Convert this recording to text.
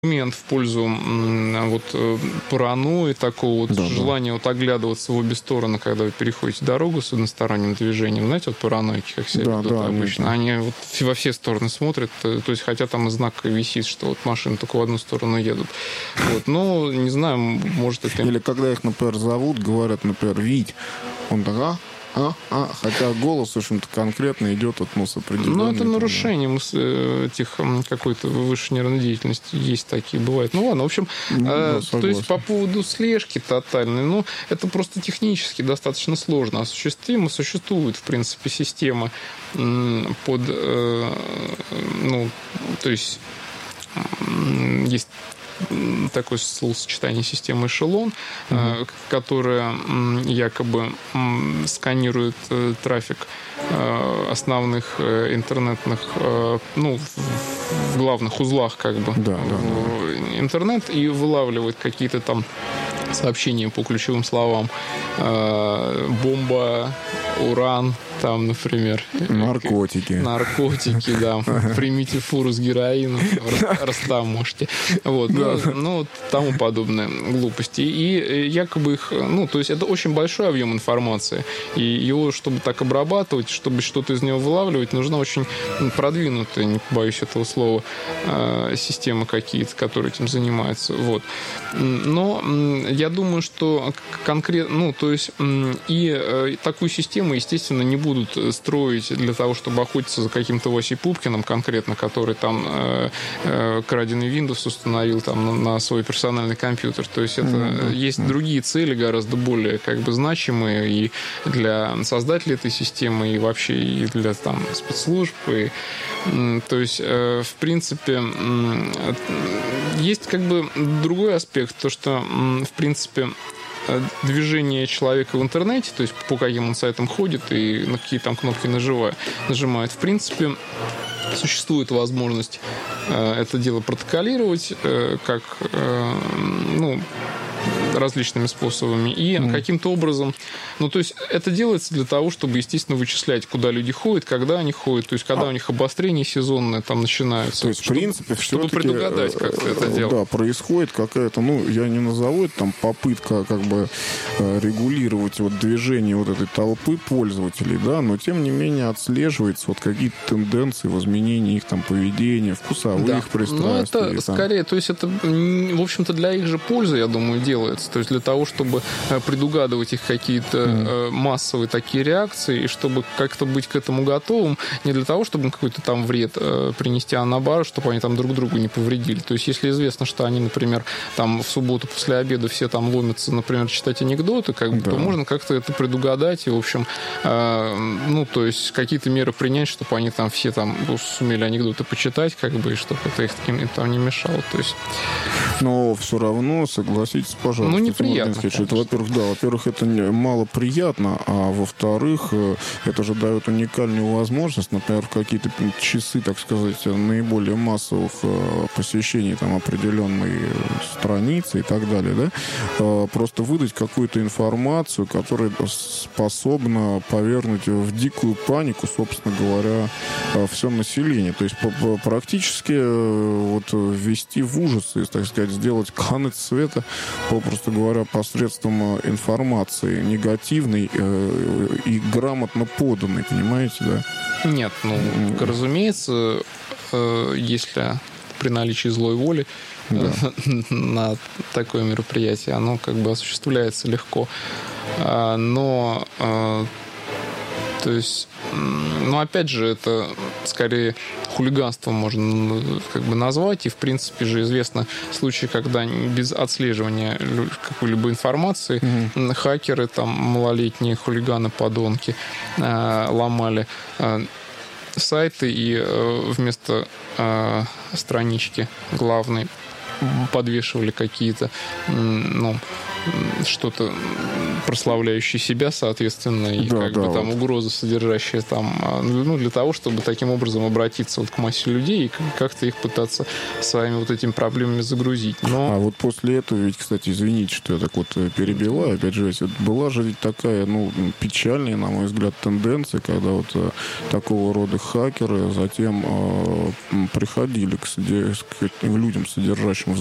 аргумент в пользу паранойи, такого желания оглядываться в обе стороны, когда вы переходите дорогу с односторонним движением. Знаете, параноики, как себя ведут обычно. Они во все стороны смотрят, то есть хотя там и знак висит, что машины только в одну сторону едут. Но, не знаю, может это... Или когда их, например, зовут, говорят, например, Вить, он так, хотя голос, в общем-то, конкретно идет с определенной... это нарушением этих какой-то высшей нервной деятельности. Есть такие, бывают. В общем, то есть по поводу слежки тотальной, это просто технически достаточно сложно осуществимо. Существует, в принципе, система под... то есть есть такое словосочетание системы эшелон, которая якобы сканирует трафик основных интернетных, в главных узлах интернет и вылавливает какие-то там сообщения по ключевым словам. Бомба, уран, там, например. Наркотики, да. Примите фуру с героином, растаможьте. Тому подобное глупости. И якобы их... то есть это очень большой объем информации. И его, чтобы так обрабатывать, чтобы что-то из него вылавливать, нужна очень продвинутая, не побоюсь этого слова, системы какие-то, которые этим занимаются. Но я думаю, что конкретно... и такую систему, естественно, не будут строить для того, чтобы охотиться за каким-то Васей Пупкиным конкретно, который там краденый Windows установил там на свой персональный компьютер. То есть это есть другие цели, гораздо более значимые и для создателей этой системы, и вообще и для спецслужб. То есть, в принципе, есть другой аспект, то, что, в принципе, движение человека в интернете, то есть по каким он сайтам ходит и на какие там кнопки нажимает, в принципе, существует возможность это дело протоколировать как различными способами и каким-то образом... то есть это делается для того, чтобы, естественно, вычислять, куда люди ходят, когда они ходят, то есть когда у них обострение сезонное там начинается. То есть, в принципе, чтобы предугадать как-то это дело. Да, происходит какая-то, я не назову это попытка регулировать движение этой толпы пользователей, да, но тем не менее отслеживается какие-то тенденции в изменении их поведения, вкусовых пристрастий. Это скорее, то есть это, в общем-то, для их же пользы, я думаю, делается. То есть для того, чтобы предугадывать их какие-то массовые такие реакции, и чтобы как-то быть к этому готовым, не для того, чтобы им какой-то там вред принести, а наоборот, чтобы они там друг другу не повредили. То есть если известно, что они, например, там в субботу после обеда все там ломятся, например, читать анекдоты, то можно как-то это предугадать и, в общем, то есть какие-то меры принять, чтобы они там все там сумели анекдоты почитать, и чтобы это их там не мешало. То есть... Но все равно, согласитесь, пожалуйста, неприятно, что это, во-первых, это мало приятно, а во-вторых, это же дает уникальную возможность, например, в какие-то часы, так сказать, наиболее массовых посещений определенной страницы и так далее, да, просто выдать какую-то информацию, которая способна повергнуть в дикую панику, собственно говоря, все население. То есть практически ввести в ужас, так сказать, сделать конец света, попросту говоря, посредством информации негативной и грамотно поданной, понимаете, да? Нет, разумеется, если при наличии злой воли на такое мероприятие, оно осуществляется легко. Но то есть, опять же, это скорее хулиганством можно назвать. И, в принципе же, известно случаи, когда без отслеживания какой-либо информации хакеры, малолетние хулиганы-подонки ломали сайты и вместо странички главной подвешивали какие-то что-то прославляющее себя, соответственно, и там угрозы, содержащие там, для того, чтобы таким образом обратиться к массе людей и как-то их пытаться своими вот этими проблемами загрузить. А вот после этого, ведь, кстати, извините, что я так вот перебиваю, опять же, была же ведь такая, печальная, на мой взгляд, тенденция, когда вот такого рода хакеры затем приходили к людям, содержащим